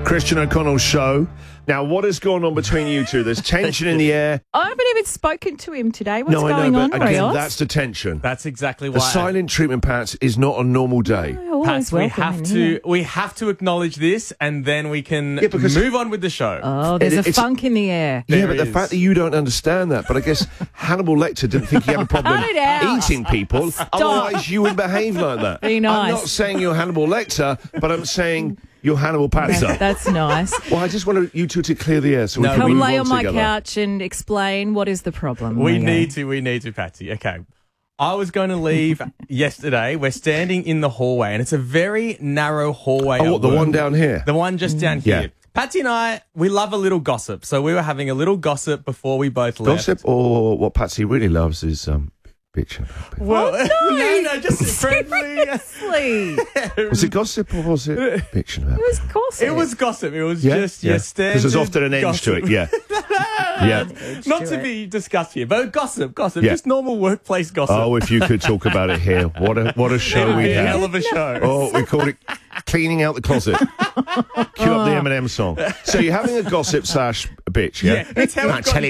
Christian O'Connell's show. Now, what is going on between you two? There's tension in the air. I haven't even spoken to him today. What's I going know, on, but again, Rios? that's the tension. That's exactly why. The silent treatment, Pat, is not a normal day. Always Pat, we welcome have in to here. we have to acknowledge this, and then we can because- move on with the show. Oh, there's It's- a funk in the air. Yeah, There but the is. fact that you don't understand that, but I guess Hannibal Lecter didn't think he had a problem Cut it out. eating people, otherwise you would behave like that. Be nice. I'm not saying you're Hannibal Lecter, but I'm saying you're Hannibal Patzer. That's nice. Well, I just want you two to clear the air so we No, can Come move lay on on my together. couch and explain what is the problem. we Rio. need to, Patsy. Okay. I was going to leave yesterday. We're standing in the hallway, and it's a very narrow hallway. Oh, at what, the work. one down here? The one just down Yeah. here. Patsy and I, we love a little gossip. So we were having a little gossip before we both left. Gossip, or what Patsy really loves is bitching about people. Well, Oh, no, just friendly. Seriously. Was it gossip or was it bitching about It was gossip. It was gossip. It was Yeah, just yeah. your standard. Because there's often an edge gossip. to it, yeah. Yeah. Not to be discussed here, but gossip, Yeah. just normal workplace gossip. Oh, if you could talk about it here. What a show It'd we be a hell have. of a show. Oh, we called it cleaning out the closet. Cue up the Eminem song. So you're having a gossip / bitch, yeah? Yeah, it's how it I got tell you